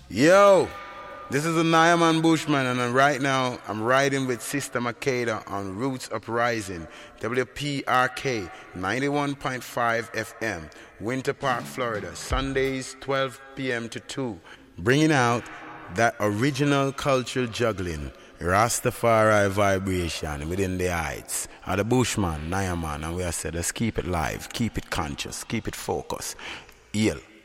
Yo, this is a Nyaman Bushman, and right now I'm riding with Sister Makeda on Roots Uprising, WPRK 91.5 FM, Winter Park, Florida, Sundays 12 p.m. to 2, bringing out that original cultural juggling, Rastafari vibration within the heights. The Bushman, Nyaman, and we are said, let's keep it live, keep it conscious, keep it focused. Yell.